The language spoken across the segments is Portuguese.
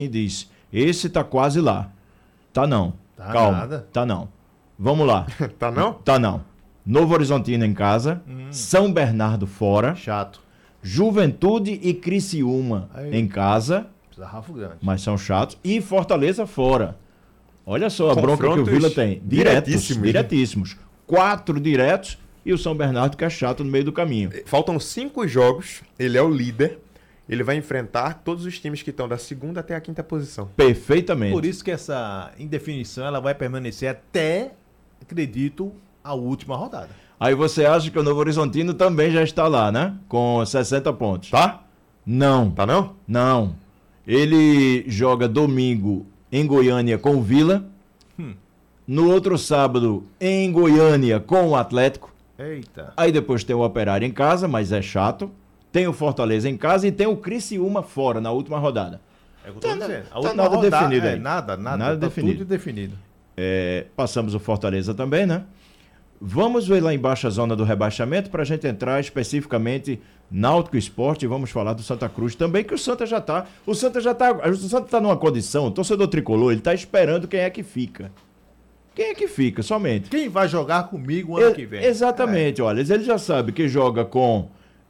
e diz, esse tá quase lá. Tá não. Tá Calma. nada. Tá não. Vamos lá. Tá não? Tá não. Novo Horizontino em casa, São Bernardo fora, Chato. Juventude e Criciúma Aí. em casa, Precisa Rafa grande. mas são chatos, e Fortaleza fora. Olha só a bronca que o Confrontos Vila tem. diretíssimos. Diretíssimos. 4 diretos e o São Bernardo que é chato no meio do caminho. Faltam 5 jogos, ele é o líder. Ele vai enfrentar todos os times que estão da segunda até a quinta posição. Perfeitamente. Por isso que essa indefinição ela vai permanecer até, acredito, a última rodada. Aí você acha que o Novo Horizontino também já está lá, né? Com 60 pontos. Tá? Não. Tá não? Não. Ele joga domingo em Goiânia com o Vila. No outro sábado em Goiânia com o Atlético. Eita. Aí depois tem o Operário em casa, mas é chato. Tem o Fortaleza em casa e tem o Criciúma fora na última rodada. É o que eu tô dizendo. A tá última nada rodada, definido aí. Nada Nada tá definido. tudo definido. Passamos o Fortaleza também, né? Vamos ver lá embaixo a zona do rebaixamento para a gente entrar especificamente Náutico Esporte e vamos falar do Santa Cruz também, que o Santa já tá. O Santa tá numa condição, o torcedor tricolor, ele tá esperando quem é que fica. Quem é que fica, somente. Quem vai jogar comigo ano que vem? Exatamente, olha, ele já sabe que joga com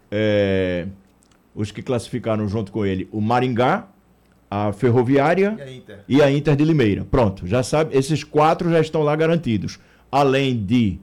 os que classificaram junto com ele, o Maringá, a Ferroviária E a Inter? e a Inter de Limeira. Pronto, já sabe, esses 4 já estão lá garantidos. Além de...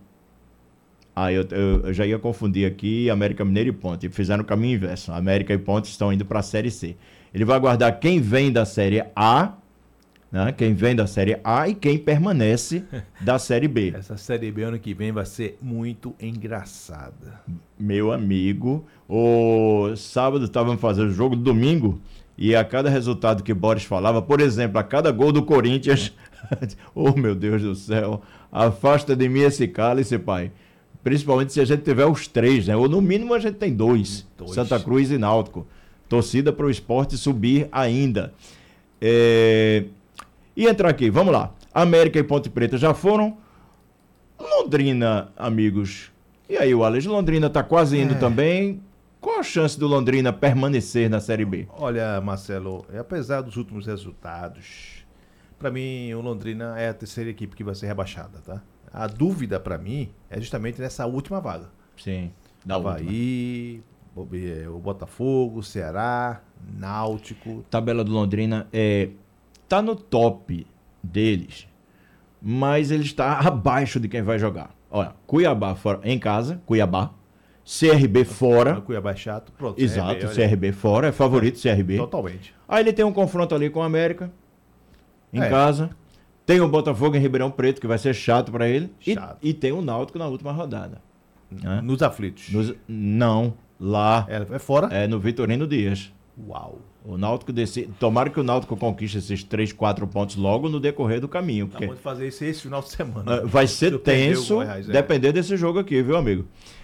eu já ia confundir aqui América Mineiro e Ponte. Fizeram o caminho inverso. América e Ponte estão indo para a Série C. Ele vai aguardar quem vem da Série A, né? Quem vem da Série A e quem permanece da Série B. Essa Série B ano que vem vai ser muito engraçada. Meu amigo, o sábado estávamos fazendo o jogo do domingo e a cada resultado que Boris falava, por exemplo, a cada gol do Corinthians, oh meu Deus do céu, afasta de mim esse cálice, pai. Principalmente se a gente tiver os 3, né? Ou no mínimo a gente tem 2. Santa Cruz e Náutico. Torcida para o esporte subir ainda. E entrar aqui, vamos lá. América e Ponte Preta já foram. Londrina, amigos. E aí, Wallace? Londrina está quase indo também. Qual a chance do Londrina permanecer na Série B? Olha, Marcelo, apesar dos últimos resultados, para mim o Londrina é a terceira equipe que vai ser rebaixada, tá? A dúvida para mim é justamente nessa última vaga. Sim. Avaí, o Botafogo, Ceará, Náutico. Tabela do Londrina tá no top deles, mas ele está abaixo de quem vai jogar. Olha, Cuiabá fora, em casa, Cuiabá. CRB fora. Cuiabá é chato. Pronto, Exato, CRB, CRB fora, é favorito CRB. Totalmente. Aí ele tem um confronto ali com o América, em É. casa. Tem o Botafogo em Ribeirão Preto, que vai ser chato para ele. Chato. E tem o Náutico na última rodada. Né? Nos aflitos. Não, lá É fora? é no Vitorino Dias. Uau. O Náutico decide. Tomara que o Náutico conquiste esses 3, 4 pontos logo no decorrer do caminho. Porque Acabamos de fazer isso esse final de semana. vai ser Surpreendeu o tenso Goiás, depender desse jogo aqui, viu, amigo?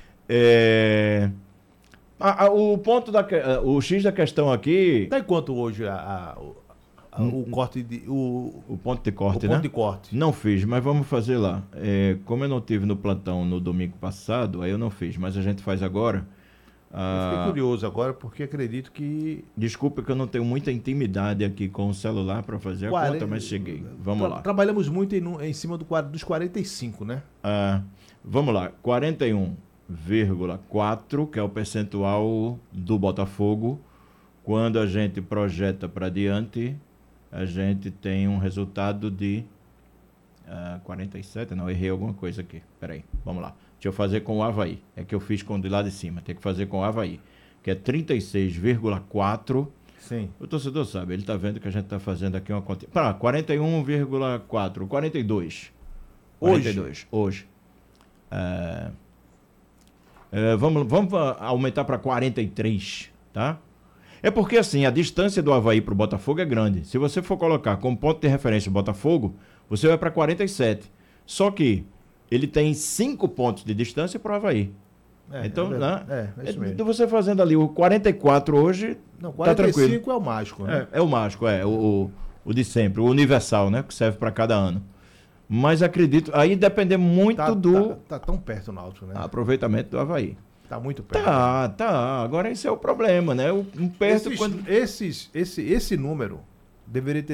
O ponto o X da questão aqui. Tá em quanto hoje o corte de. O ponto de O corte, ponto né? de corte. Não fiz, mas vamos fazer lá. Como eu não tive no plantão no domingo passado, aí eu não fiz, mas a gente faz agora. Eu fiquei curioso agora porque acredito que. Desculpa que eu não tenho muita intimidade aqui com o celular para fazer a conta, mas cheguei. Vamos lá. Trabalhamos muito em cima dos 45, né? Vamos lá. 41,4, que é o percentual do Botafogo. Quando a gente projeta para diante, a gente tem um resultado de 47. Não, errei alguma coisa aqui. Peraí, vamos lá. Deixa eu fazer com o Avaí. É que eu fiz com o de lá de cima. Tem que fazer com o Avaí. Que é 36,4. Sim. O torcedor sabe, ele está vendo que a gente está fazendo aqui uma conta. 41,4. 42. 42. Hoje. Vamos aumentar para 43, tá? É porque assim, a distância do Avaí para o Botafogo é grande. Se você for colocar como ponto de referência o Botafogo, você vai para 47. Só que ele tem 5 pontos de distância para o Avaí. Então, né? É isso mesmo. Você fazendo ali o 44 hoje, Não, tá tranquilo. 45 é o mágico, né? É o mágico, o de sempre, o universal, né? Que serve para cada ano. Mas acredito, aí depender muito do Tá tão perto o Náutico, né? aproveitamento do Avaí. Tá muito perto. Tá. Agora esse é o problema, né? Perto quando... Esse número deveria ter